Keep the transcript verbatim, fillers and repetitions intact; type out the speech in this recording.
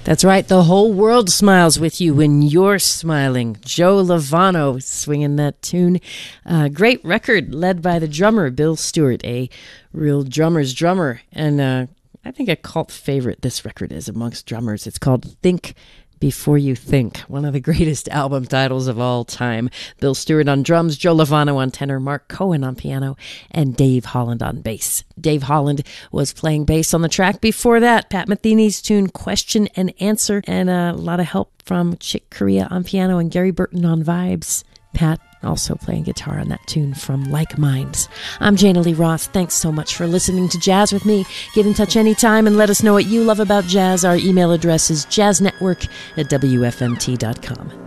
That's right. The whole world smiles with you when you're smiling. Joe Lovano swinging that tune. Uh, great record led by the drummer, Bill Stewart, a real drummer's drummer. And uh, I think a cult favorite this record is amongst drummers. It's called Think Before You Think, one of the greatest album titles of all time. Bill Stewart on drums, Joe Lovano on tenor, Mark Cohen on piano, and Dave Holland on bass. Dave Holland was playing bass on the track before that. Pat Metheny's tune Question and Answer, and a lot of help from Chick Corea on piano and Gary Burton on vibes. Pat also playing guitar on that tune from Like Minds. I'm Jana Lee Roth. Thanks so much for listening to Jazz with me. Get in touch anytime and let us know what you love about jazz. Our email address is jazznetwork at W F M T dot com.